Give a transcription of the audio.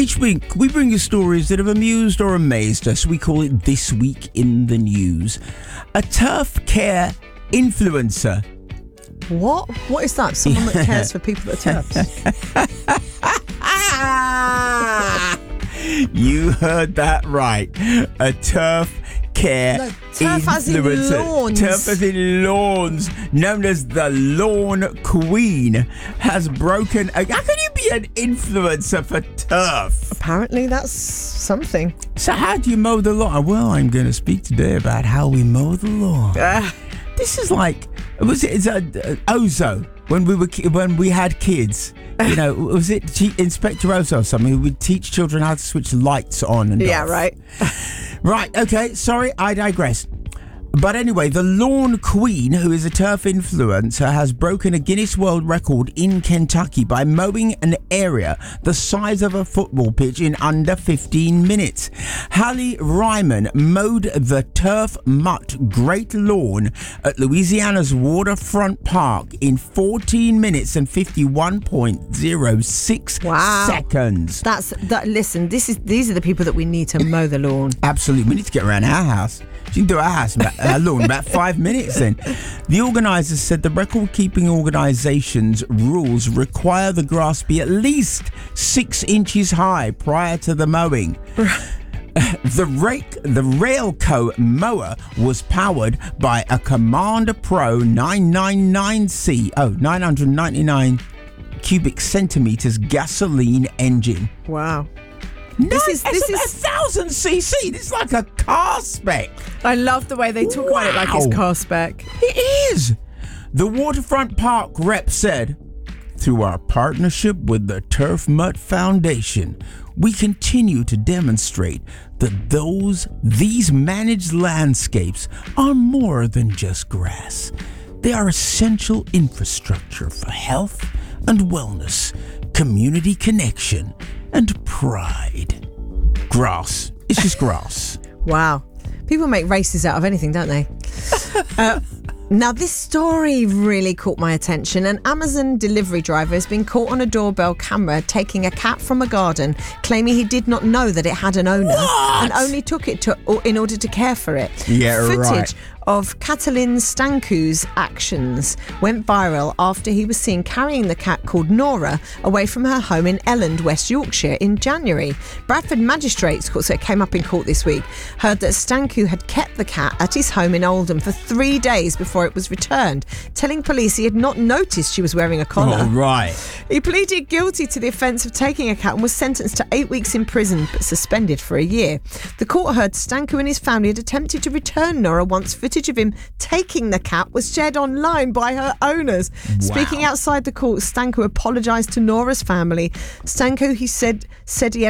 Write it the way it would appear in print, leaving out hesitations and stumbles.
Each week, we bring you stories that have amused or amazed us. We call it This Week in the News. A turf care influencer. What? What is that? Someone that cares for people that are turfs? You heard that right. A turf care turf as in lawns. Turf as in lawns, known as the Lawn Queen, has broken. How can you be an influencer for turf? Apparently, that's something. So, how do you mow the lawn? Well, I'm going to speak today about how we mow the lawn. This is like, it's Ozo when we had kids. You know, was it Inspector Ozo or something who would teach children how to switch lights on and yeah, off? right. Right, okay, sorry, I digress. But anyway, the Lawn Queen, who is a turf influencer, has broken a Guinness World Record in Kentucky by mowing an area the size of a football pitch in under 15 minutes. Hallie Ryman mowed the Turf Mutt Great Lawn at Louisiana's Waterfront Park in 14 minutes and 51.06 seconds. Listen, these are the people that we need to mow the lawn. Absolutely, we need to get around our house. You can do our lawn in about 5 minutes then. The organisers said the record-keeping organisation's rules require the grass be at least 6 inches high prior to the mowing. The Railco mower was powered by a Commander Pro 999 cubic centimetres gasoline engine. Wow. This is 1,000 cc. This is like a car spec. I love the way they talk about it like it's car spec. It is. The Waterfront Park rep said, through our partnership with the Turf Mutt Foundation, we continue to demonstrate that these managed landscapes are more than just grass. They are essential infrastructure for health and wellness, community connection, and pride. Grass. It's just grass. Wow. People make races out of anything, don't they? Now, this story really caught my attention. An Amazon delivery driver has been caught on a doorbell camera taking a cat from a garden, claiming he did not know that it had an owner and only took it in order to care for it. Yeah, Footage of Catalin Stancu's actions went viral after he was seen carrying the cat called Nora away from her home in Elland, West Yorkshire in January. Bradford Magistrates Court, so it came up in court this week, heard that Stancu had kept the cat at his home in Oldham for 3 days before it was returned, telling police he had not noticed she was wearing a collar. Oh, right. He pleaded guilty to the offence of taking a cat and was sentenced to 8 weeks in prison but suspended for a year. The court heard Stancu and his family had attempted to return Nora once footage of him taking the cat was shared online by her owners. Wow. Speaking outside the court, Stancu apologised to Nora's family. Stancu, he said he